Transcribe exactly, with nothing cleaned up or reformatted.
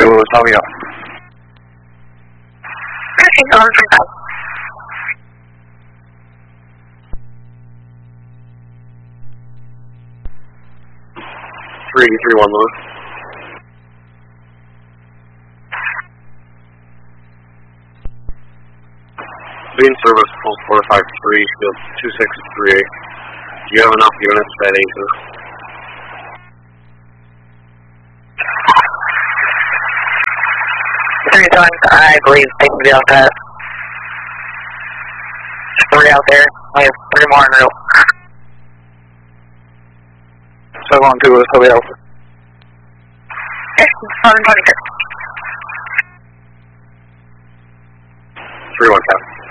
to Savia. Okay, on from that. three three one Lewis. Being service full four five three, field two six three eight. Do you have enough units at A two? Three times, I believe they can be on pass. Three out there, we have three more in route. seven one two is Savia Alpha. Okay, on twenty-six. three one seven.